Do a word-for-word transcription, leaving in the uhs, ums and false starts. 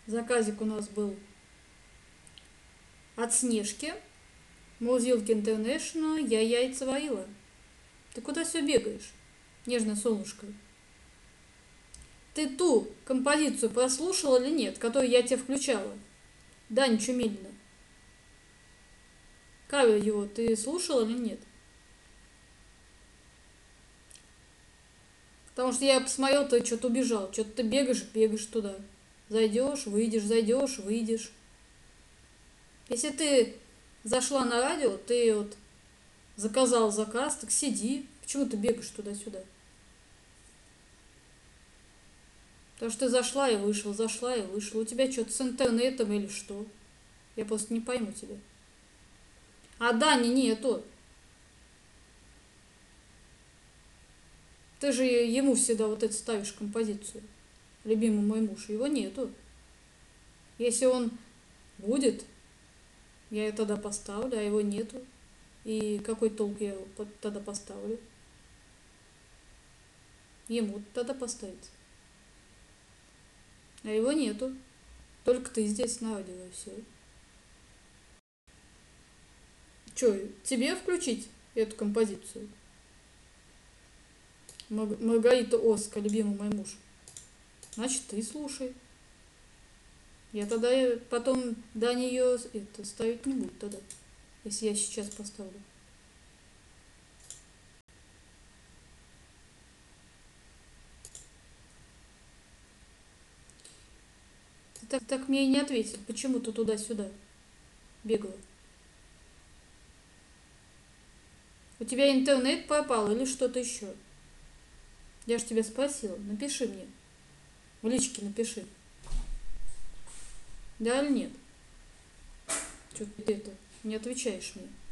Заказик у нас был от Снежки. Мурзилки Интернешнл, я яйца варила. Ты куда все бегаешь, нежное солнышко? Ты ту композицию прослушала или нет, которую я тебе включала? Дань Чумилина. Кавер его ты слушала или нет? Потому что я посмотрел, ты что-то убежал. Что-то ты бегаешь, бегаешь туда. Зайдешь, выйдешь, зайдешь, выйдешь. Если ты зашла на радио, ты вот заказал заказ, так сиди. Почему ты бегаешь туда-сюда? Потому что ты зашла и вышла, зашла и вышла. У тебя что-то с интернетом или что? Я просто не пойму тебя. А Дани нету. Ты же ему всегда вот это ставишь композицию. Любимый мой муж. Его нету. Если он будет, я ее тогда поставлю, а его нету. И какой толк я его тогда поставлю? Ему тогда поставить. А его нету. Только ты здесь на радио, и все. Че, тебе включить эту композицию? Маргарита Оска, любимый мой муж. Значит, ты слушай. Я тогда потом до нее это ставить не буду тогда, если я сейчас поставлю. Ты так, так мне и не ответил, почему ты туда-сюда бегала. У тебя интернет пропал или что-то еще? Я же тебя спросила, напиши мне. В личке напиши. Да или нет? Что ты это не отвечаешь мне?